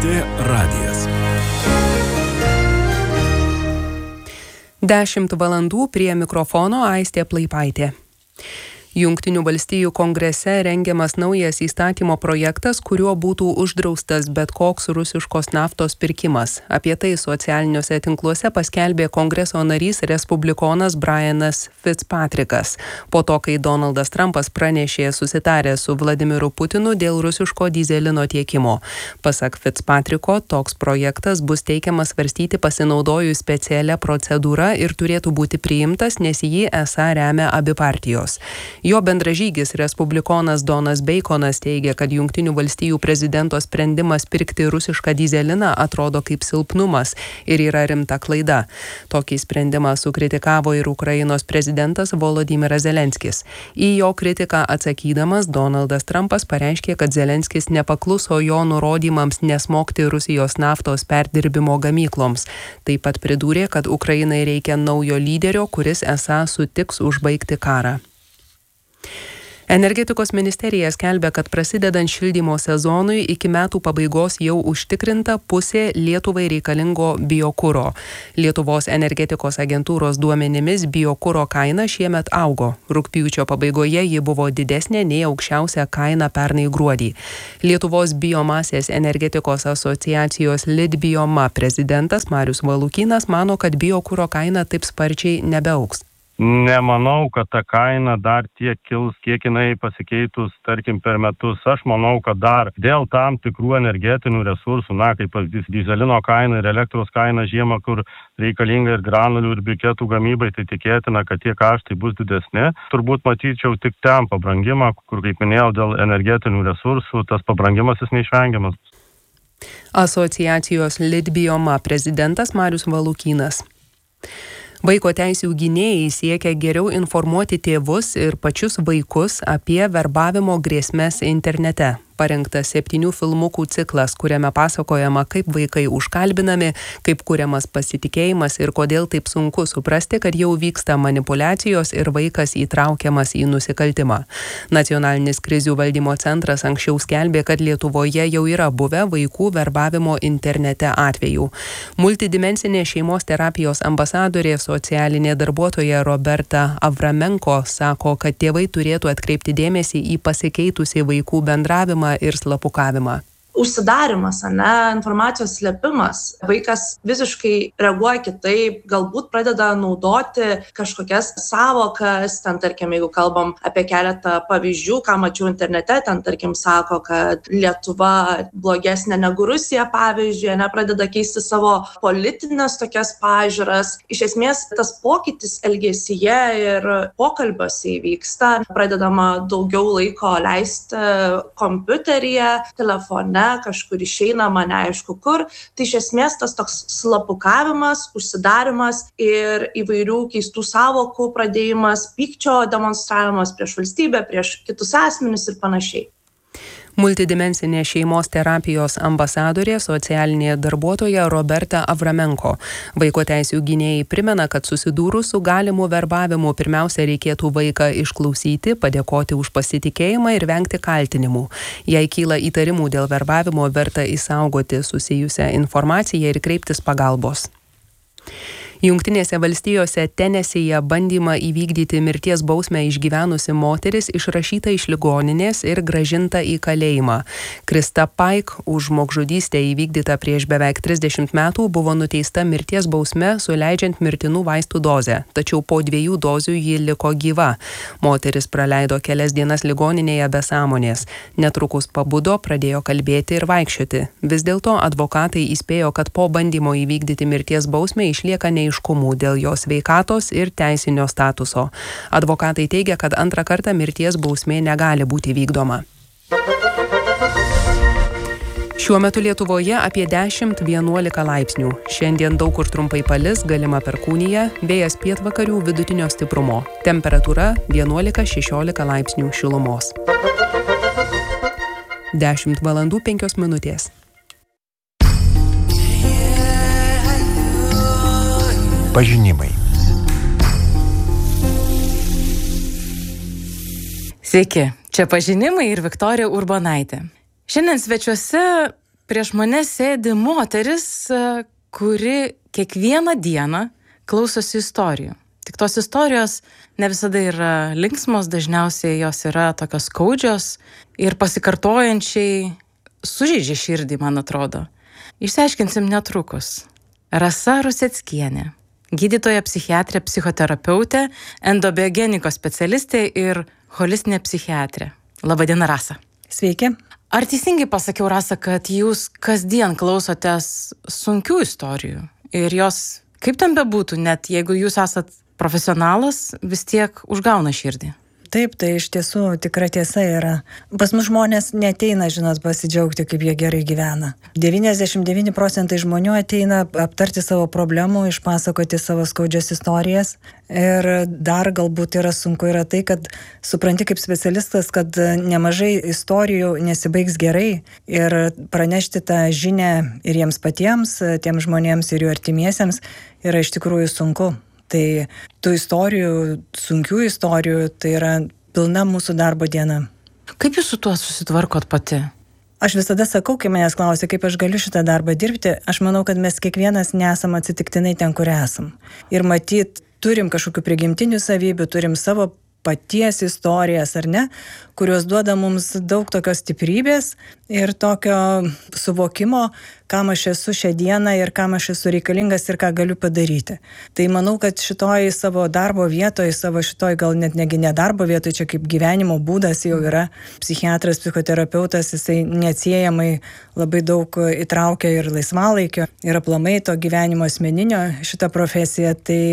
LRT radijas. 10 valandų prie mikrofono Aistė Plaipaitė. Jungtinių valstijų kongrese rengiamas naujas įstatymo projektas, kuriuo būtų uždraustas bet koks rusiškos naftos pirkimas. Apie tai socialiniuose tinkluose paskelbė kongreso narys respublikonas Brianas Fitzpatrickas. Po to, kai Donaldas Trumpas pranešė susitarę su Vladimiru Putinu dėl rusiško dyzelino tiekimo. Pasak Fitzpatricko, toks projektas bus teikiamas svarstyti pasinaudojus specialią procedūrą ir turėtų būti priimtas, nes jį esą remia abi partijos. Jo bendražygis respublikonas Donas Baconas teigia, kad Jungtinių valstijų prezidento sprendimas pirkti rusišką dyzeliną atrodo kaip silpnumas ir yra rimta klaida. Tokį sprendimą sukritikavo ir Ukrainos prezidentas Volodymyras Zelenskis. Į jo kritiką atsakydamas, Donaldas Trumpas pareiškė, kad Zelenskis nepakluso jo nurodymams nesmogti Rusijos naftos perdirbimo gamykloms. Taip pat pridūrė, kad Ukrainai reikia naujo lyderio, kuris esą sutiks užbaigti karą. Energetikos ministerija skelbia, kad prasidedant šildymo sezonui iki metų pabaigos jau užtikrinta pusė Lietuvai reikalingo biokuro. Lietuvos energetikos agentūros duomenimis biokuro kaina šiemet augo. Rugpjūčio pabaigoje ji buvo didesnė nei aukščiausia kaina pernai gruodį. Lietuvos biomasės energetikos asociacijos Litbioma prezidentas Marius Valukynas mano, kad biokuro kaina taip sparčiai nebeaugs. Nemanau, kad ta kaina dar tiek kils, kiek jinai pasikeitus, tarkim, per metus. Aš manau, kad dar dėl tam tikrų energetinių resursų, kaip pavyzdys dyzelino kaina ir elektros kaina žiemą, kur reikalinga ir granulių ir briketų gamybai, tai tikėtina, kad tie kaštai bus didesni. Turbūt matyčiau tik ten pabrangimą, kur, kaip minėjau, dėl energetinių resursų, tas pabrangimas jis neišvengiamas. Asociacijos Litbioma prezidentas Marius Valukynas. Vaiko teisių gynėjai siekia geriau informuoti tėvus ir pačius vaikus apie verbavimo grėsmes internete. Parengtas 7 filmukų ciklas, kuriame pasakojama, kaip vaikai užkalbinami, kaip kuriamas pasitikėjimas ir kodėl taip sunku suprasti, kad jau vyksta manipulacijos ir vaikas įtraukiamas į nusikaltimą. Nacionalinis krizių valdymo centras anksčiau skelbė, kad Lietuvoje jau yra buvę vaikų verbavimo internete atvejų. Multidimensinė šeimos terapijos ambasadorė socialinė darbuotoja Roberta Avramenko sako, kad tėvai turėtų atkreipti dėmesį į pasikeitusį vaikų bendravimą ir slapukavimą. Užsidarimas, informacijos slėpimas. Vaikas visiškai reaguoja kitaip, galbūt pradeda naudoti kažkokias sąvokas, tarkim, jeigu kalbam apie keletą pavyzdžių, ką mačiau internete, tarkim, sako, kad Lietuva blogesnė negu Rusija, pavyzdžiui, pradeda keisti savo politinės tokias pažiūras. Iš esmės, tas pokytis elgesyje ir pokalbiuose įvyksta, pradedama daugiau laiko leisti kompiuteryje, telefone, kažkur išeinama neaišku kur. Tai iš esmės tas toks slapukavimas, užsidarimas ir įvairių keistų sąvokų pradėjimas, pykčio demonstravimas prieš valstybę, prieš kitus asmenis ir panašiai. Multidimensinė šeimos terapijos ambasadorė socialinė darbuotoja Roberta Avramenko. Vaiko teisių gynėjai primena, kad susidūrus su galimu verbavimu pirmiausia reikėtų vaiką išklausyti, padėkoti už pasitikėjimą ir vengti kaltinimų. Jei kyla įtarimų dėl verbavimo, verta išsaugoti susijusią informaciją ir kreiptis pagalbos. Jungtinėse valstijose Tenesyje bandymą įvykdyti mirties bausmę išgyvenusi moteris išrašyta iš ligoninės ir grąžinta į kalėjimą. Krista Pike už žmogžudystę įvykdytą prieš beveik 30 metų buvo nuteista mirties bausme, suleidžiant mirtinų vaistų dozę, tačiau po 2 dozių ji liko gyva. Moteris praleido kelias dienas ligoninėje be sąmonės. Netrukus pabudo, pradėjo kalbėti ir vaikščioti. Vis dėlto advokatai įspėjo, kad po bandymo įvykdyti mirties bausmę išlieka neaiškumų dėl jos sveikatos ir teisinio statuso. Advokatai teigia, kad antrą kartą mirties bausmė negali būti vykdoma. Šiuo metu Lietuvoje apie 10–11 laipsnių. Šiandien daug kur trumpai palis, galima perkūnija, vėjas pietvakarių vidutinio stiprumo. Temperatūra 11–16 laipsnių šilumos. 10 valandų 5 minutės. Pažinimai. Sveiki, čia Pažinimai ir Viktorija Urbonaitė. Šiandien svečiuose prieš mane sėdi moteris, kuri kiekvieną dieną klausosi istorijų. Tik tos istorijos ne visada yra linksmos, dažniausiai jos yra tokios skaudžios ir pasikartojančiai sužeidžia širdį, man atrodo. Išsiaiškinsim netrukus. Rasa Ruseckienė, gydytoja psichiatrė, psichoterapeutė, endobiogenikos specialistė ir holistinė psichiatrė. Labadiena, Rasa. Sveiki. Ar teisingai pasakiau, Rasa, kad jūs kasdien klausotės sunkių istorijų ir jos, kaip ten bebūtų, net jeigu jūs esat profesionalas, vis tiek užgauna širdį? Taip, tai iš tiesų tikra tiesa yra. Pas mus žmonės neateina, pasidžiaugti, kaip jie gerai gyvena. 99% žmonių ateina aptarti savo problemų, išpasakoti savo skaudžias istorijas. Ir dar galbūt yra sunku yra tai, kad supranti kaip specialistas, kad nemažai istorijų nesibaigs gerai ir pranešti tą žinią ir jiems patiems, tiems žmonėms ir jų artimiesiems yra iš tikrųjų sunku. Tai tų istorijų, sunkių istorijų, tai yra pilna mūsų darbo diena. Kaip jūs su tuo susitvarkot pati? Aš visada sakau, kai manęs klausia, kaip aš galiu šitą darbą dirbti, aš manau, kad mes kiekvienas nesam atsitiktinai ten, kur esam. Ir matyt, turim kažkokių prigimtinių savybių, turim savo paties istorijas, ar ne, kurios duoda mums daug tokios stiprybės ir tokio suvokimo, kam aš esu šią dieną ir kam aš esu reikalingas ir ką galiu padaryti. Tai manau, kad šitoj savo darbo vietoje, savo šitoj gal net negi ne darbo vietoje, čia kaip gyvenimo būdas jau yra psichiatras, psichoterapeutas, jisai neatsiejamai labai daug įtraukia ir laisvalaikio, ir aplamai to gyvenimo asmeninio šitą profesiją, tai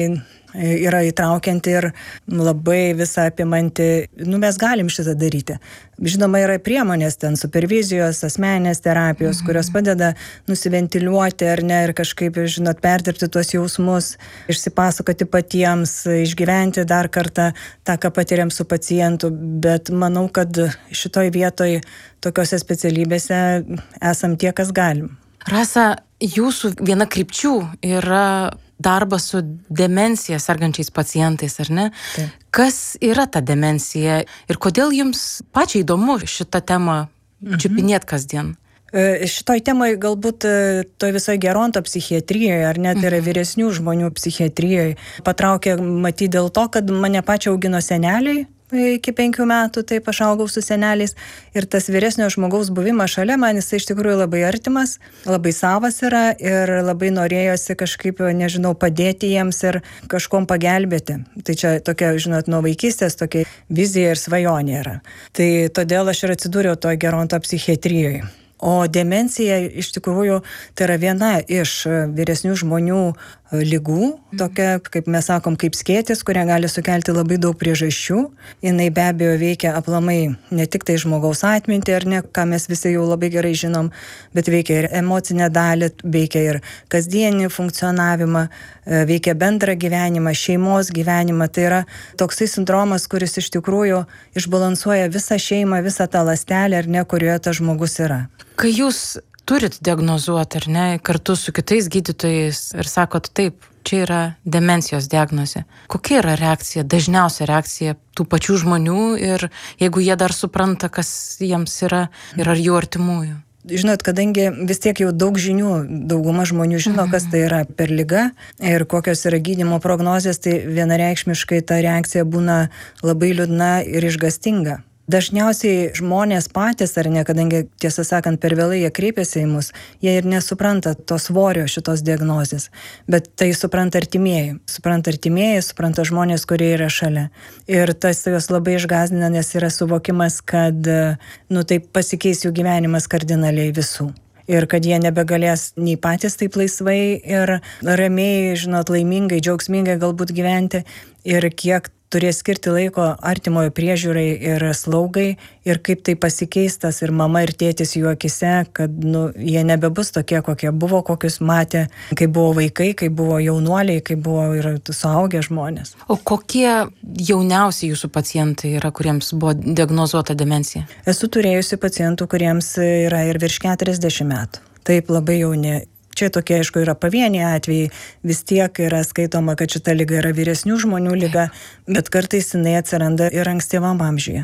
yra įtraukianti ir labai visą apimanti, mes galim šitą daryti. Žinoma, yra priemonės ten, supervizijos, asmeninės terapijos, kurios padeda nusiventiliuoti ar ne ir kažkaip, perdirbti tuos jausmus, išsipasakoti patiems, išgyventi dar kartą tą, ką patiriam su pacientu, bet manau, kad šitoj vietoj tokiose specialybėse esam tie, kas galim. Rasa, jūsų viena krypčių yra darbas su demencija sergančiais pacientais, ar ne? Taip. Kas yra ta demencija ir kodėl jums pačiai įdomu šitą temą čiupinėt kasdien? Šitoj temai galbūt toj visoj geronto psichiatrijoje, ar net yra vyresnių žmonių psichiatrijoje, patraukė matyti dėl to, kad mane pačią augino seneliai. Iki 5 metų, taip aš augau su seneliais ir tas vyresnio žmogaus buvimas šalia man jis iš tikrųjų labai artimas, labai savas yra ir labai norėjosi kažkaip, padėti jiems ir kažkom pagelbėti. Tai čia tokia, nuo vaikystės tokia vizija ir svajonė yra. Tai todėl aš ir atsidūriau toj geronto psichiatrijoje. O demencija iš tikrųjų tai yra viena iš vyresnių žmonių ligų, tokia, kaip mes sakom, kaip skėtis, kurią gali sukelti labai daug priežasčių. Jinai be abejo veikia aplamai ne tik tai žmogaus atmintį, ar ne, ką mes visi jau labai gerai žinom, bet veikia ir emocinę dalį, veikia ir kasdienį funkcionavimą, veikia bendrą gyvenimą, šeimos gyvenimą. Tai yra toksai sindromas, kuris iš tikrųjų išbalansuoja visą šeimą, visą tą ląstelę, ar ne, kurioje tas žmogus yra. Kai jūs turit diagnozuoti, ar ne, kartu su kitais gydytojais ir sakot, taip, čia yra demencijos diagnozė. Kokia yra reakcija, dažniausia reakcija tų pačių žmonių ir jeigu jie dar supranta, kas jiems yra ir ar jų artimųjų? Žinot, kadangi vis tiek jau daug žinių, dauguma žmonių žino, kas tai yra per liga ir kokios yra gydymo prognozės, tai vienareikšmiškai ta reakcija būna labai liūdna ir išgąstinga. Dažniausiai žmonės patys, ar ne, kadangi tiesą sakant per vėlai jie kreipiasi į mus, jie ir nesupranta to svorio šitos diagnozės, bet tai supranta artimieji. Supranta žmonės, kurie yra šalia. Ir tas juos labai išgąsdina, nes yra suvokimas, kad tai pasikeis jų gyvenimas kardinaliai visų. Ir kad jie nebegalės nei patys taip laisvai ir ramiai, laimingai, džiaugsmingai galbūt gyventi ir kiek turės skirti laiko artimojo priežiūrai ir slaugai ir kaip tai pasikeistas ir mama ir tėtis jų akise, kad jie nebebus tokie, kokie buvo, kokius matė, kai buvo vaikai, kai buvo jaunuoliai, kai buvo ir suaugę žmonės. O kokie jauniausi jūsų pacientai yra, kuriems buvo diagnozuota demencija? Esu turėjusi pacientų, kuriems yra ir virš 40 metų. Taip, labai jauni. Čia tokie, aišku, yra pavieniai atvejai, vis tiek yra skaitoma, kad šita liga yra vyresnių žmonių liga, bet kartais jinai atsiranda ir ankstyvam amžiuje.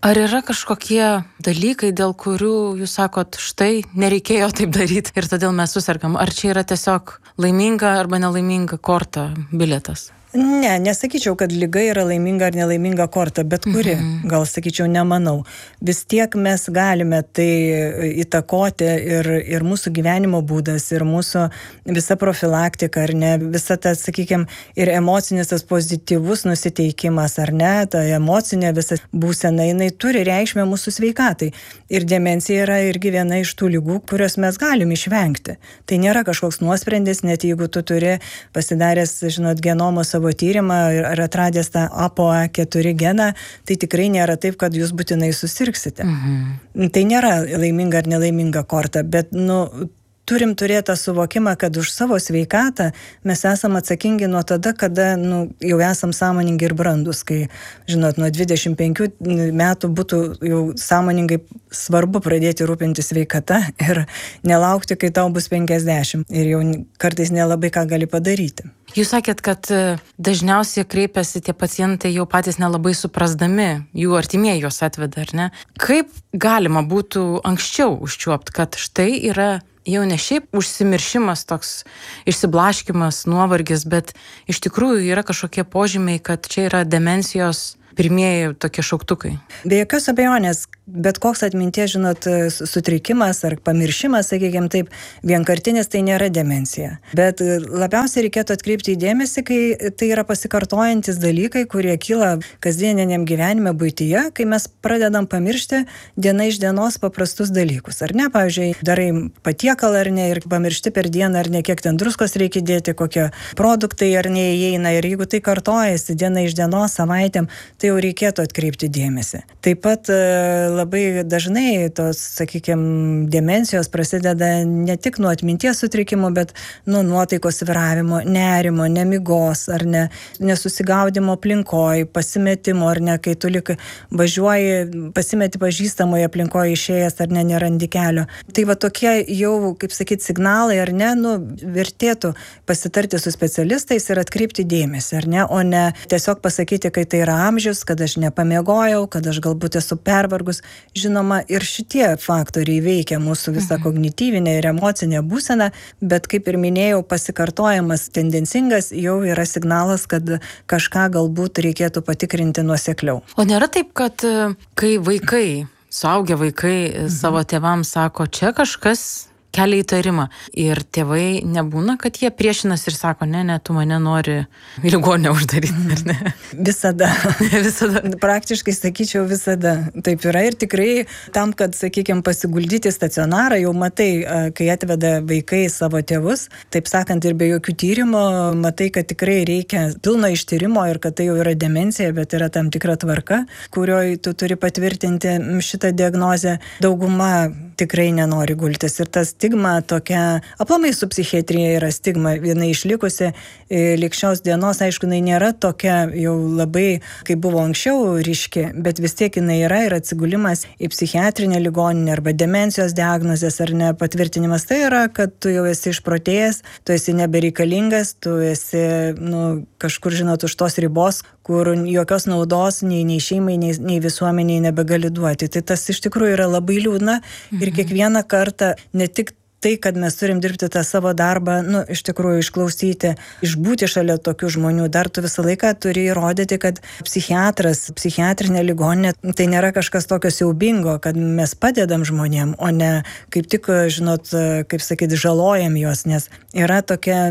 Ar yra kažkokie dalykai, dėl kurių jūs sakot, štai nereikėjo taip daryti ir todėl mes susergam? Ar čia yra tiesiog laiminga arba nelaiminga korta bilietas? Ne, nesakyčiau, kad liga yra laiminga ar nelaiminga korta, bet kuri, gal sakyčiau, nemanau. Vis tiek mes galime tai įtakoti ir mūsų gyvenimo būdas, ir mūsų visa profilaktika, ar ne, visa tas, sakykime, ir emocinis tas pozityvus nusiteikimas, ar ne, ta emocinė visa būsena, jinai turi reikšmę mūsų sveikatai. Ir demencija yra irgi viena iš tų ligų, kurios mes galim išvengti. Tai nėra kažkoks nuosprendis, net jeigu tu turi pasidaręs, žinot, genomo savo tyrimą ar atradęs tą APOE4 geną, tai tikrai nėra taip, kad jūs būtinai susirgsite. Tai nėra laiminga ar nelaiminga korta, bet, turim turėti tą suvokimą, kad už savo sveikatą mes esam atsakingi nuo tada, kada jau esam sąmoningi ir brandus, kai, žinot, nuo 25 metų būtų jau sąmoningai svarbu pradėti rūpinti sveikata ir nelaukti, kai tau bus 50 ir jau kartais nelabai ką gali padaryti. Jūs sakėt, kad dažniausiai kreipiasi tie pacientai jau patys nelabai suprasdami, jų artimieji juos atveda, ar ne? Kaip galima būtų anksčiau užčiuopti, kad štai yra jau ne šiaip užsimiršimas, toks išsiblaškimas, nuovargis, bet iš tikrųjų yra kažkokie požymiai, kad čia yra demencijos pirmieji tokie šauktukai? Be jokios abejonės, bet koks atminties, žinot, sutrikimas ar pamiršimas, sakykime taip, vienkartinis, tai nėra demencija. Bet labiausiai reikėtų atkreipti dėmesį, kai tai yra pasikartojantis dalykai, kurie kyla kasdieniniam gyvenime, buityje, kai mes pradedam pamiršti diena iš dienos paprastus dalykus. Ar ne, pavyzdžiui, darai patiekalą ar ne ir pamiršti per dieną, ar ne, kiek ten druskos reikia dėti, kokie produktai ar neįeina. Ir jeigu tai kartojasi diena iš dienos, savaitėm, tai jau reikėtų atkreipti dėmesį. Taip pat labai dažnai tos, sakykime, demencijos prasideda ne tik nuo atminties sutrikimų, bet nuo nuotaikos svyravimo, nerimo, nemigos, ar ne, nesusigaudimo aplinkoj, pasimetimo, ar ne, kai tu lik važiuoji, pasimeti pažįstamoje aplinkoje išėjęs, ar ne, nerandi kelio. Tai va tokie jau, kaip sakyti, signalai, ar ne, vertėtų pasitarti su specialistais ir atkreipti dėmesį, ar ne, o ne tiesiog pasakyti, kai tai yra amžius, kad aš nepamiegojau, kad aš galbūt esu pervargus. Žinoma, ir šitie faktoriai veikia mūsų visą kognityvinę ir emocinę būseną, bet kaip ir minėjau, pasikartojimas tendencingas jau yra signalas, kad kažką galbūt reikėtų patikrinti nuosekliau. O nėra taip, kad kai vaikai, suaugę vaikai savo tėvams sako, čia kažkas kelia įtarimą. Ir tėvai nebūna, kad jie priešinas ir sako, ne, tu mane nori į ligoninę uždaryti, ar ne? Visada. Visada. Praktiškai sakyčiau visada. Taip yra ir tikrai tam, kad, sakykime, pasiguldyti stacionarą, jau matai, kai atveda vaikai savo tėvus, taip sakant, ir be jokių tyrimo, matai, kad tikrai reikia pilno ištyrimo ir kad tai jau yra demencija, bet yra tam tikra tvarka, kurioje tu turi patvirtinti šitą diagnozę. Dauguma tikrai nenori gultis ir tas stigma tokia, aplamai su psichiatrija yra stigma, viena išlikusi lig šios dienos, aišku, jinai nėra tokia jau labai, kaip buvo anksčiau, ryški, bet vis tiek jinai yra ir atsigulimas į psichiatrinę ligoninę arba demencijos diagnozės ar ne patvirtinimas. Tai yra, kad tu jau esi išprotėjęs, tu esi nebereikalingas, tu esi, kažkur, žinot, už tos ribos, kur jokios naudos nei šeimai, nei visuomeniai nebegali duoti. Tai tas iš tikrųjų yra labai liūdna ir kiekvieną kartą ne tik tai, kad mes turim dirbti tą savo darbą, iš tikrųjų išklausyti, išbūti šalia tokių žmonių, dar tu visą laiką turi įrodyti, kad psichiatras, psichiatrinė ligoninė, tai nėra kažkas tokio siaubingo, kad mes padedam žmonėm, o ne kaip tik, žinot, kaip sakyti, žalojam juos, nes yra tokia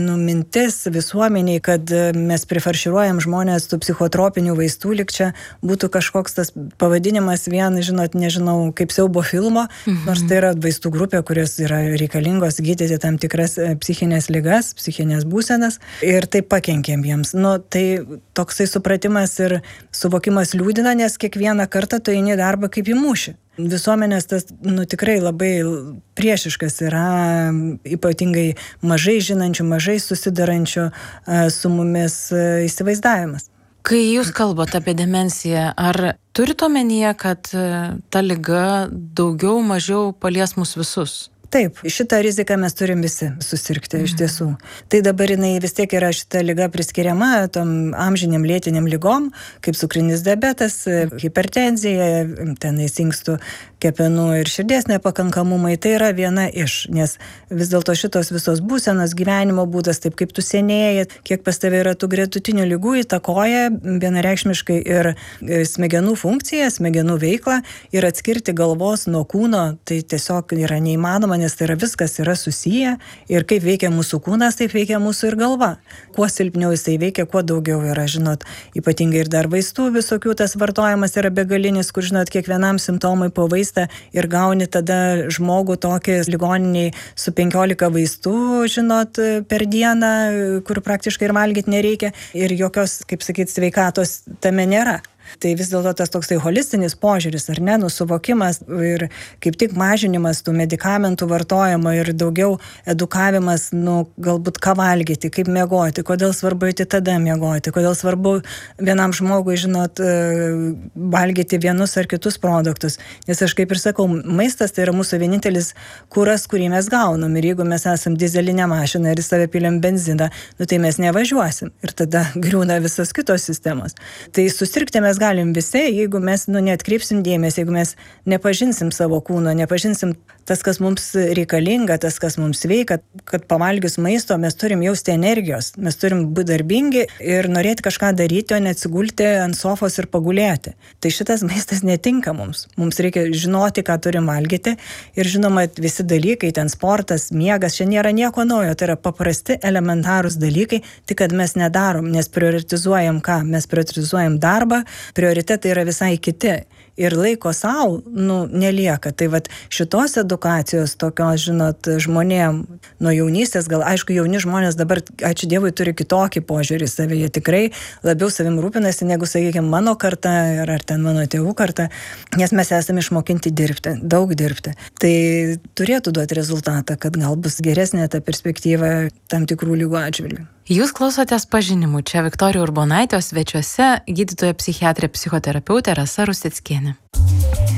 mintis visuomeniai, kad mes prifarširuojam žmonės tų psichotropinių vaistų, lyg čia būtų kažkoks tas pavadinimas žinot, nežinau, kaip siaubo filmo, nors tai yra vaistų grupė, kurios yra reikalingos gydyti tam tikras psichinės ligas, psichinės būsenas ir tai pakenkėm jiems. Tai toksai supratimas ir suvokimas liūdina, nes kiekvieną kartą tu eini darbą kaip į mūšį. Visuomenės tas, tikrai labai priešiškas yra, ypatingai mažai žinančių, mažai susidarančių su mumis įsivaizdavimas. Kai jūs kalbate apie demenciją, ar turite omenyje, kad ta liga daugiau mažiau palies mus visus? Taip, šitą riziką mes turim visi susirgti iš tiesų. Tai dabar jinai vis tiek yra šita liga priskiriama tom amžiniam lėtiniam ligom, kaip cukrinis diabetas, hipertenzija, tenais inkstų, kepenų ir širdies nepakankamumai. Tai yra viena iš, nes vis dėlto šitos visos būsenos, gyvenimo būdas, taip kaip tu senėji, kiek pas tave yra tų gretutinių ligų, įtakoja vienareikšmiškai ir smegenų funkciją, smegenų veiklą, ir atskirti galvos nuo kūno, tai tiesiog yra neįmanoma, nes tai yra viskas yra susiję, ir kaip veikia mūsų kūnas, taip veikia mūsų ir galva. Kuo silpniau jisai veikia, kuo daugiau yra, žinot, ypatingai ir dar vaistų visokių, tas vartojimas yra begalinis, kur, žinot, kiekvienam simptomui po vaistą, ir gauni tada žmogų tokį ligoniniai su 15 vaistų, žinot, per dieną, kur praktiškai ir valgyti nereikia, ir jokios, kaip sakyt, sveikatos tame nėra. Tai vis dėlto tas toksai holistinis požiūris, ar ne, suvokimas ir kaip tik mažinimas tų medikamentų vartojimo ir daugiau edukavimas, galbūt ką valgyti, kaip miegoti, kodėl svarbu eiti tada miegoti, kodėl svarbu vienam žmogui, žinot, valgyti vienus ar kitus produktus. Nes aš kaip ir sakau, maistas tai yra mūsų vienintelis kuras, kurį mes gaunam. Ir jeigu mes esam dizelinė mašina ir į save piliam benziną, tai mes nevažiuosim. Ir tada griūna visos kitos sistemos. Tai susirgti mes galim visi, jeigu mes neatkreipsim dėmesį, jeigu mes nepažinsim savo kūno, nepažinsim tas, kas mums reikalinga, tas, kas mums sveika, kad pavalgius maisto mes turim jausti energijos, mes turim būti darbingi ir norėti kažką daryti, o neatsigulti ant sofos ir pagulėti. Tai šitas maistas netinka mums. Mums reikia žinoti, ką turim valgyti, ir žinoma, visi dalykai, ten sportas, miegas, čia nėra nieko naujo, tai yra paprasti, elementarūs dalykai, tik kad mes nedarom, nes prioritizuojam ką? Mes prioritizuojam darbą, prioritetai yra visai kiti. Ir laiko savo, nelieka. Tai vat šitos edukacijos tokios, žinot, žmonėm nuo jaunystės, gal aišku, jauni žmonės dabar, ačiū Dievui, turi kitokį požiūrį į save. Jie tikrai labiau savim rūpinasi negu, sakykime, mano karta ar ten mano tėvų karta, nes mes esame išmokinti dirbti, daug dirbti. Tai turėtų duoti rezultatą, kad gal bus geresnė ta perspektyva tam tikrų lygų atžvilgių. Jūs klausotės Pažinimų. Čia Viktorija Urbonaitė, svečiuose gydytoja psichiatrė psichoterapeutė Rasa Ruseckienė.